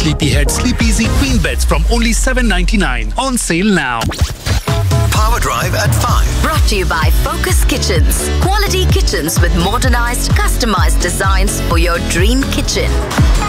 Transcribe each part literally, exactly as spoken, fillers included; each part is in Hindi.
Sleepyhead Sleep Easy Queen Beds from only seven ninety-nine. On sale now. Power Drive at five. Brought to you by Focus Kitchens. Quality kitchens with modernized, customized designs for your dream kitchen.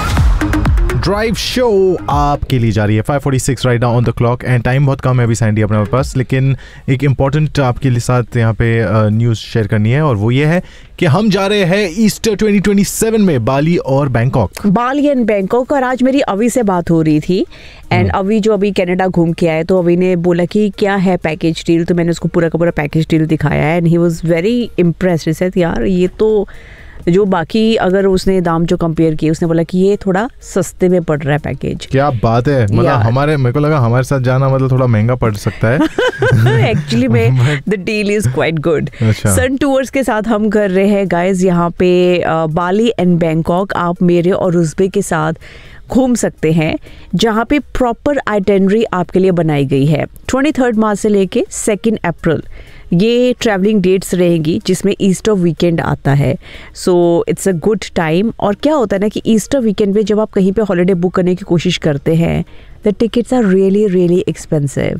Drive show आपके लिए जा रही है five forty six right now on the clock and time बहुत कम है अभी सैंडी अपने पास, लेकिन एक इम्पॉर्टेंट आपके लिए साथ यहाँ पे न्यूज़ शेयर करनी है और वो ये है कि हम जा रहे हैं ईस्टर ट्वेंटी ट्वेंटी सेवन में बाली और बैंकॉक बाली एंड बैंकॉक। और आज मेरी अवी से बात हो रही थी एंड अवी जो अभी कनाडा घूम के आए तो अवी ने बोला कि क्या है पैकेज डील, तो मैंने उसको पूरा का पूरा पैकेज डील दिखाया है and he was very impressed. Said यार ये तो जो बाकी अगर उसने दाम जो कंपेयर किए उसने बोला कि ये थोड़ा सस्ते में पड़ रहा है पैकेज। क्या बात है, मतलब हमारे मेरे को लगा हमारे साथ जाना मतलब थोड़ा महंगा पड़ सकता है। एक्चुअली में the deal is quite good. Sun tours के साथ हम कर रहे हैं गाइस यहाँ पे बाली एंड बैंकॉक। आप मेरे और रुजबे के साथ घूम सकते हैं जहाँ पे प्रॉपर आइटिनरी आपके लिए बनाई गई है। ट्वेंटी थर्ड मार्च से लेके सेकेंड अप्रैल ये ट्रैवलिंग डेट्स रहेंगी जिसमें ईस्टर वीकेंड आता है। So it's a good time. और क्या होता है ना कि ईस्टर वीकेंड पे जब आप कहीं पे हॉलिडे बुक करने की कोशिश करते हैं the tickets are really really expensive.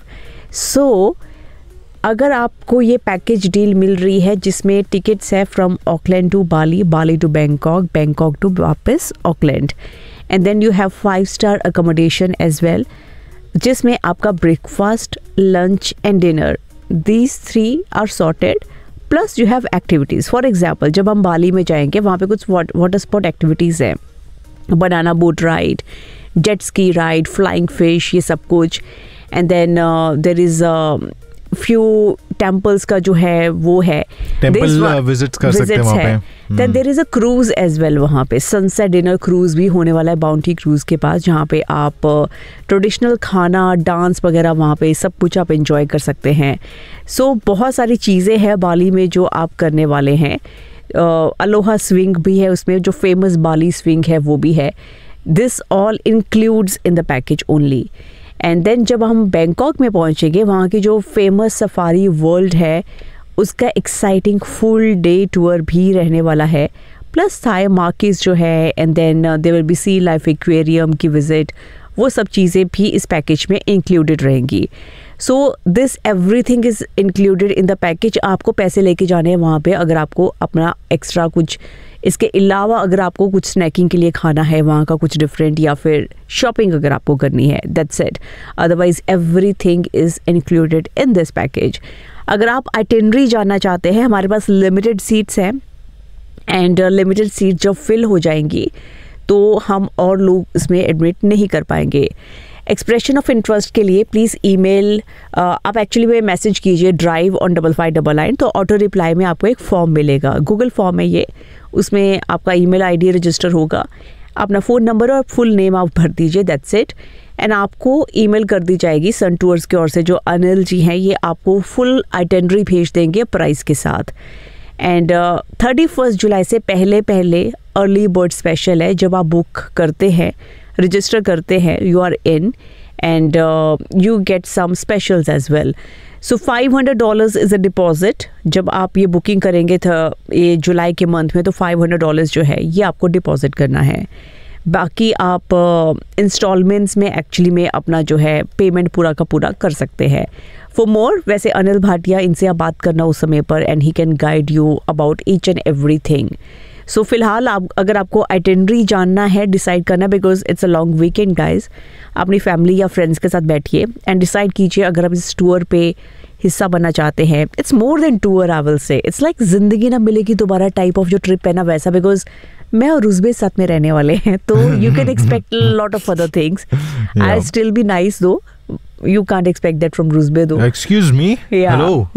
सो अगर आपको ये पैकेज डील मिल रही है जिसमें टिकट्स है from Auckland to Bali, Bali to Bangkok, Bangkok to वापस Auckland and then you have five star accommodation as well जिसमें आपका breakfast, lunch and dinner These three are sorted. Plus you have activities. For example, जब हम बाली में जाएंगे वहाँ पे कुछ वाटर स्पोर्ट एक्टिविटीज़ हैं, banana boat ride, jet ski ride, flying fish, ये सब कुछ। And then there is few temples का जो है वो है, टेम्पल विजिट्स कर सकते हैं वहाँ पे। Then there is a cruise as well, वहाँ पे सनसेट डिनर क्रूज भी होने वाला है बाउंटी क्रूज के पास, जहाँ पे आप ट्रेडिशनल खाना, डांस वगैरह वहाँ पे सब कुछ आप इंजॉय कर सकते हैं। सो so, बहुत सारी चीज़ें हैं बाली में जो आप करने वाले हैं। अलोहा स्विंग भी है उसमें, जो फेमस बाली स्विंग है वो भी है। This all includes in the package only. And then जब हम बैंकॉक में पहुंचेंगे वहाँ की जो फेमस सफारी वर्ल्ड है उसका एक्साइटिंग फुल डे टूर भी रहने वाला है, प्लस थाई मार्केट्स जो है and then there will B C life aquarium की विजिट, वो सब चीज़ें भी इस पैकेज में इंक्लूडेड रहेंगी। So this everything is included in the package. आपको पैसे लेके जाने हैं वहाँ पे अगर आपको अपना एक्स्ट्रा कुछ, इसके अलावा अगर आपको कुछ स्नैकिंग के लिए खाना है वहाँ का कुछ डिफरेंट, या फिर शॉपिंग अगर आपको करनी है, that's it. Otherwise everything is included in this package. अगर आप आइटिनरी जानना चाहते हैं, हमारे पास लिमिटेड सीट्स हैं एंड लिमिटेड सीट जब फिल हो जाएंगी तो हम और लोग इसमें एडमिट नहीं कर पाएंगे। एक्सप्रेशन ऑफ इंटरेस्ट के लिए प्लीज़ ईमेल आप एक्चुअली में मैसेज कीजिए drive on double five double nine, तो ऑटो रिप्लाई में आपको एक फॉर्म मिलेगा, गूगल फॉर्म है ये, उसमें आपका ईमेल आईडी रजिस्टर होगा, अपना फ़ोन नंबर और फुल नेम आप भर दीजिए, दैट्स इट। एंड आपको ईमेल कर दी जाएगी सन टूर्स की ओर से, जो अनिल जी हैं ये आपको फुल आइटिनरी भेज देंगे प्राइस के साथ। एंड थर्टी फर्स्ट जुलाई से पहले पहले अर्ली बर्ड स्पेशल है, जब आप बुक करते हैं, रजिस्टर करते हैं, you are in and you get some specials as well. So five hundred dollars is a deposit. जब आप ये बुकिंग करेंगे था ये जुलाई के मंथ में, तो फाइव हंड्रेड डॉलर्स जो है ये आपको डिपॉजिट करना है। बाकी आप इंस्टॉलमेंट्स uh, में एक्चुअली में अपना जो है पेमेंट पूरा का पूरा कर सकते हैं। फॉर मोर, वैसे अनिल भाटिया, इनसे आप बात करना उस समय पर and he can guide you about each and every thing. सो फिलहाल आप अगर आपको आइटिनरी जानना है, डिसाइड करना, because it's a long weekend guys, अपनी फैमिली या फ्रेंड्स के साथ बैठिए एंड डिसाइड कीजिए अगर आप इस टूर पे हिस्सा बनना चाहते हैं। It's more than tour, I will say it's like जिंदगी ना मिलेगी दोबारा टाइप ऑफ जो ट्रिप है ना वैसा, बिकॉज मैं और रुजबे साथ में रहने वाले हैं, तो you can expect lot of other things. I still be nice दो, you can't expect that from रुजबे दो। Excuse me? Yeah.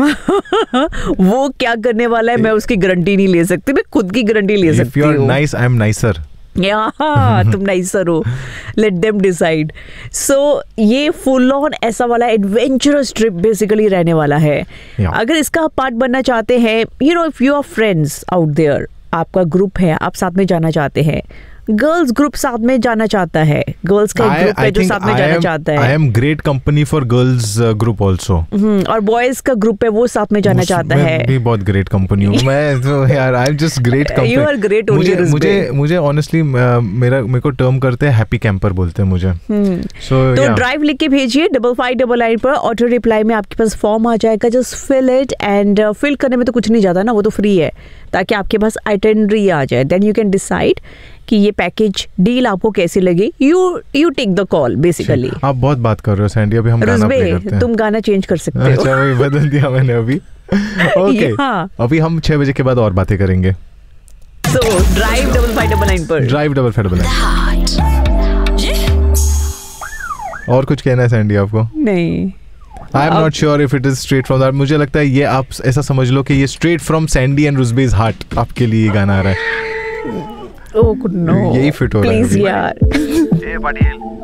Hello? वो क्या करने वाला है मैं उसकी गारंटी नहीं ले सकती, मैं खुद की गारंटी ले सकती हूँ। If you are nice, I am nicer. Yeah, तुम नाइसर हो, लेट देम डिसाइड। सो ये फुल ऑन ऐसा वाला एडवेंचरस ट्रिप बेसिकली रहने वाला है। Yeah. अगर इसका आप पार्ट बनना चाहते हैं, you know if you are friends out there, आपका ग्रुप है, आप साथ में जाना चाहते हैं, गर्ल्स ग्रुप साथ में जाना चाहता है, गर्ल्स का एक ग्रुप है जो साथ में जाना चाहता है। I am great company for girls group also. और बॉयज का ग्रुप है वो साथ में जाना चाहता है। मैं भी बहुत ग्रेट कंपनी हूँ मैं तो यार, I am just great company. You are great only. मुझे मुझे मुझे ऑनेस्टली मेरा मेरे को टर्म करते हैं हैप्पी कैंपर बोलते हैं मुझे। सो तो ड्राइव लिख के भेजिए डबल फाइव डबल नाइन पर, ऑटो रिप्लाई में आपके पास फॉर्म आ जाएगा, just fill it and fill करने में तो कुछ नहीं जाता ना, वो तो फ्री है, ताकि आपके पास आइटनरी आ जाए। देन यू कैन डिसाइड कि ये पैकेज डील आपको कैसी लगी। You you take the call basically. आप बहुत बात कर रहे हो सैंडी, अभी हम गाना प्ले करते हैं। तुम गाना चेंज कर सकते हो। अच्छा भाई, बदल दिया मैंने अभी। ओके हाँ। अभी हम छह बजे के बाद और बातें करेंगे। सो drive double five double nine पर, drive double five double nine. और कुछ कहना है सैंडी आपको? नहीं, I am not sure if it is straight from that. मुझे लगता है ये आप ऐसा समझ लो कि ये straight from Sandy and रुजबेज heart आपके लिए गाना आ रहा है। ओह नो, यही फिट हो रहा है प्लीज यार।